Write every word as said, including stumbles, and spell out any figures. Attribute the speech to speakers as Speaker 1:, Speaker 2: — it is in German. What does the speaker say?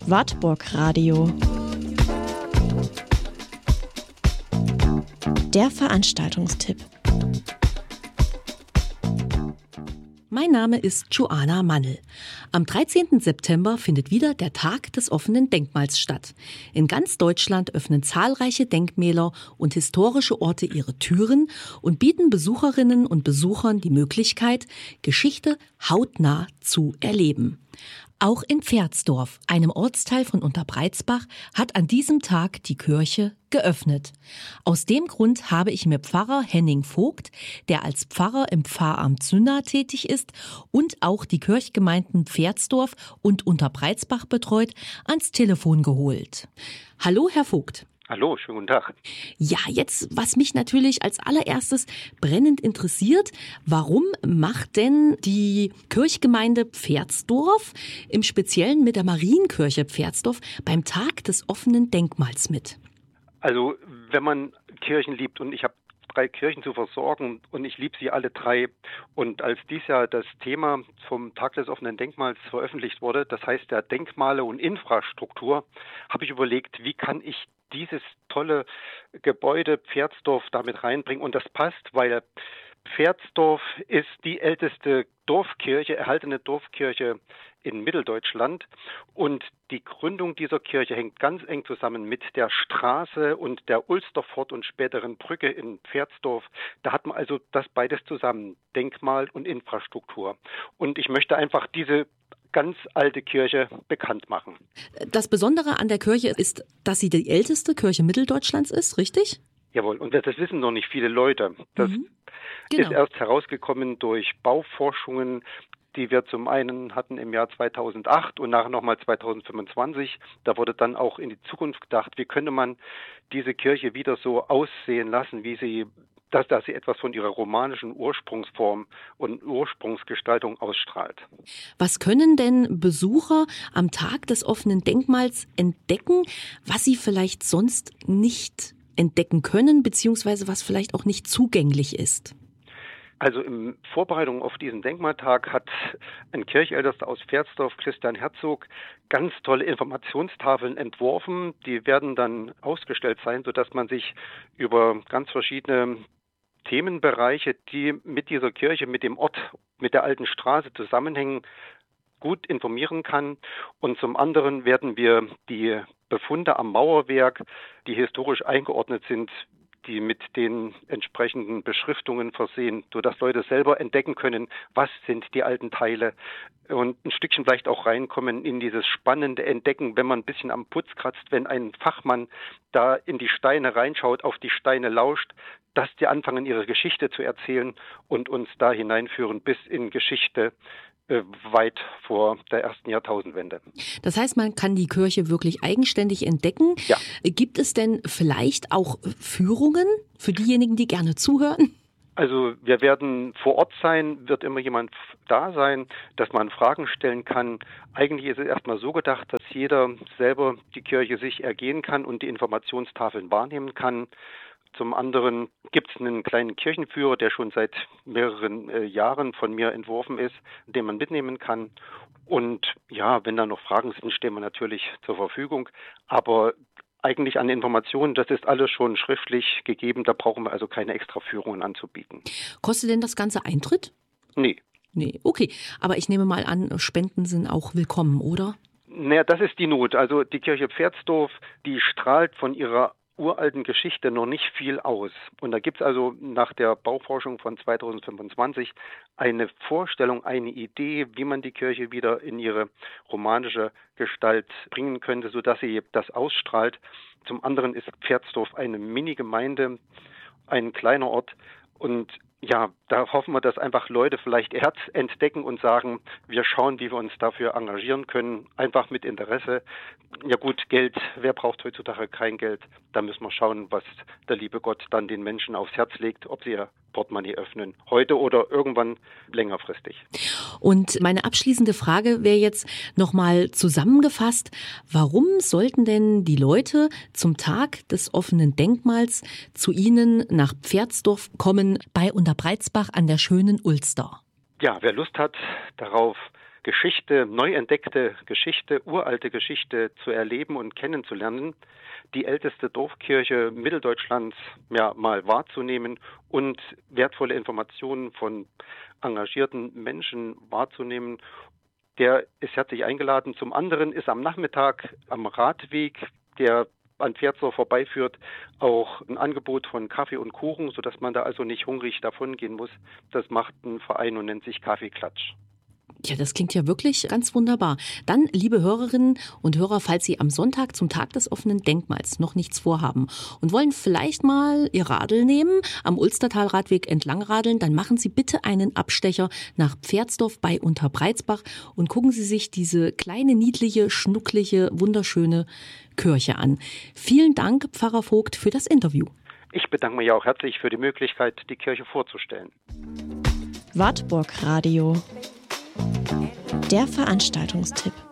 Speaker 1: Wartburg Radio. Der Veranstaltungstipp.
Speaker 2: Mein Name ist Joanna Mannel. Am dreizehnten September findet wieder der Tag des offenen Denkmals statt. In ganz Deutschland öffnen zahlreiche Denkmäler und historische Orte ihre Türen und bieten Besucherinnen und Besuchern die Möglichkeit, Geschichte hautnah zu erleben. Auch in Pferdsdorf, einem Ortsteil von Unterbreizbach, hat an diesem Tag die Kirche geöffnet. Aus dem Grund habe ich mir Pfarrer Henning Vogt, der als Pfarrer im Pfarramt Zünna tätig ist und auch die Kirchgemeinden Pferdsdorf und Unterbreizbach betreut, ans Telefon geholt. Hallo, Herr Vogt.
Speaker 3: Hallo, schönen guten Tag.
Speaker 2: Ja, jetzt, was mich natürlich als allererstes brennend interessiert, warum macht denn die Kirchgemeinde Pferdsdorf, im Speziellen mit der Marienkirche Pferdsdorf, beim Tag des offenen Denkmals mit?
Speaker 3: Also, wenn man Kirchen liebt, und ich habe drei Kirchen zu versorgen und ich liebe sie alle drei. Und als dies Jahr das Thema vom Tag des offenen Denkmals veröffentlicht wurde, das heißt der Denkmale und Infrastruktur, habe ich überlegt, wie kann ich dieses tolle Gebäude Pferdsdorf damit reinbringen. Und das passt, weil Pferdsdorf ist die älteste Dorfkirche, erhaltene Dorfkirche in Mitteldeutschland. Und die Gründung dieser Kirche hängt ganz eng zusammen mit der Straße und der Ulsterfort und späteren Brücke in Pferdsdorf. Da hat man also das beides zusammen, Denkmal und Infrastruktur. Und ich möchte einfach diese ganz alte Kirche bekannt machen.
Speaker 2: Das Besondere an der Kirche ist, dass sie die älteste Kirche Mitteldeutschlands ist, richtig?
Speaker 3: Jawohl, und das wissen noch nicht viele Leute. Das
Speaker 2: mhm. genau.
Speaker 3: ist erst herausgekommen durch Bauforschungen, die wir zum einen hatten im Jahr zweitausendacht und nachher nochmal zweitausendfünfundzwanzig. Da wurde dann auch in die Zukunft gedacht, wie könnte man diese Kirche wieder so aussehen lassen, wie sie dass, dass sie etwas von ihrer romanischen Ursprungsform und Ursprungsgestaltung ausstrahlt.
Speaker 2: Was können denn Besucher am Tag des offenen Denkmals entdecken, was sie vielleicht sonst nicht entdecken können, beziehungsweise was vielleicht auch nicht zugänglich ist?
Speaker 3: Also in Vorbereitung auf diesen Denkmaltag hat ein Kirchältester aus Pferdsdorf, Christian Herzog, ganz tolle Informationstafeln entworfen. Die werden dann ausgestellt sein, sodass man sich über ganz verschiedene Themenbereiche, die mit dieser Kirche, mit dem Ort, mit der alten Straße zusammenhängen, gut informieren kann. Und zum anderen werden wir die Befunde am Mauerwerk, die historisch eingeordnet sind, die mit den entsprechenden Beschriftungen versehen, sodass Leute selber entdecken können, was sind die alten Teile und ein Stückchen vielleicht auch reinkommen in dieses spannende Entdecken, wenn man ein bisschen am Putz kratzt, wenn ein Fachmann da in die Steine reinschaut, auf die Steine lauscht, dass die anfangen, ihre Geschichte zu erzählen und uns da hineinführen bis in Geschichte äh, weit vor der ersten Jahrtausendwende.
Speaker 2: Das heißt, man kann die Kirche wirklich eigenständig entdecken.
Speaker 3: Ja.
Speaker 2: Gibt es denn vielleicht auch Führungen für diejenigen, die gerne zuhören?
Speaker 3: Also wir werden vor Ort sein, wird immer jemand da sein, dass man Fragen stellen kann. Eigentlich ist es erstmal so gedacht, dass jeder selber die Kirche sich ergehen kann und die Informationstafeln wahrnehmen kann. Zum anderen gibt es einen kleinen Kirchenführer, der schon seit mehreren äh, Jahren von mir entworfen ist, den man mitnehmen kann. Und ja, wenn da noch Fragen sind, stehen wir natürlich zur Verfügung. Aber eigentlich an Informationen, das ist alles schon schriftlich gegeben, da brauchen wir also keine extra Führungen anzubieten.
Speaker 2: Kostet denn das Ganze Eintritt?
Speaker 3: Nee.
Speaker 2: Nee, okay. Aber ich nehme mal an, Spenden sind auch willkommen, oder?
Speaker 3: Naja, das ist die Not. Also die Kirche Pferdsdorf, die strahlt von ihrer uralten Geschichte noch nicht viel aus. Und da gibt es also nach der Bauforschung von zweitausendfünfundzwanzig eine Vorstellung, eine Idee, wie man die Kirche wieder in ihre romanische Gestalt bringen könnte, sodass sie das ausstrahlt. Zum anderen ist Pferdsdorf eine Mini-Gemeinde, ein kleiner Ort. Und ja, da hoffen wir, dass einfach Leute vielleicht Herz entdecken und sagen, wir schauen, wie wir uns dafür engagieren können, einfach mit Interesse. Ja gut, Geld, wer braucht heutzutage kein Geld? Da müssen wir schauen, was der liebe Gott dann den Menschen aufs Herz legt, ob sie ihr Portemonnaie öffnen, heute oder irgendwann längerfristig.
Speaker 2: Und meine abschließende Frage wäre jetzt nochmal zusammengefasst, warum sollten denn die Leute zum Tag des offenen Denkmals zu Ihnen nach Pferdsdorf kommen bei Unterbreizbach an der schönen Ulster?
Speaker 3: Ja, wer Lust hat darauf, Geschichte, neu entdeckte Geschichte, uralte Geschichte zu erleben und kennenzulernen, die älteste Dorfkirche Mitteldeutschlands ja, mal wahrzunehmen und wertvolle Informationen von engagierten Menschen wahrzunehmen. Der ist herzlich eingeladen. Zum anderen ist am Nachmittag am Radweg, der an Pferdsdorf vorbeiführt, auch ein Angebot von Kaffee und Kuchen, sodass man da also nicht hungrig davongehen muss. Das macht ein Verein und nennt sich Kaffeeklatsch.
Speaker 2: Ja, das klingt ja wirklich ganz wunderbar. Dann, liebe Hörerinnen und Hörer, falls Sie am Sonntag zum Tag des offenen Denkmals noch nichts vorhaben und wollen vielleicht mal Ihr Radl nehmen, am Ulstertal-Radweg entlang radeln, dann machen Sie bitte einen Abstecher nach Pferdsdorf bei Unterbreizbach und gucken Sie sich diese kleine, niedliche, schnucklige, wunderschöne Kirche an. Vielen Dank, Pfarrer Vogt, für das Interview.
Speaker 3: Ich bedanke mich auch herzlich für die Möglichkeit, die Kirche vorzustellen.
Speaker 1: Wartburg Radio. Der Veranstaltungstipp.